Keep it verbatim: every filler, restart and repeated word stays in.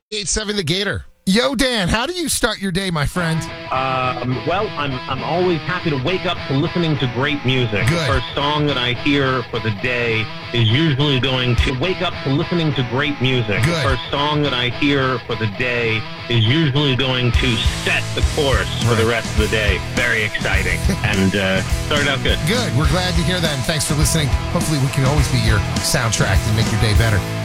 eight seven The Gator. Yo, Dan, how do you start your day, my friend? Um, well, I'm I'm always happy to wake up to listening to great music. Good. The first song that I hear for the day is usually going to wake up to listening to great music. Good. The first song that I hear for the day is usually going to set the course for Right. the rest of the day. Very exciting. and uh, started out good. Good. We're glad to hear that, and thanks for listening. Hopefully we can always be your soundtrack and make your day better.